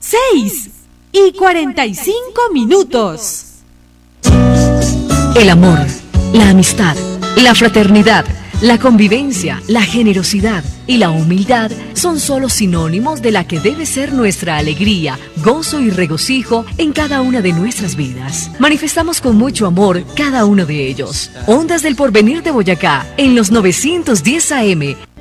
6:45. El amor, la amistad, la fraternidad, la convivencia, la generosidad y la humildad son solo sinónimos de la que debe ser nuestra alegría, gozo y regocijo en cada una de nuestras vidas. Manifestamos con mucho amor cada uno de ellos. Ondas del Porvenir de Boyacá, en los 910 AM.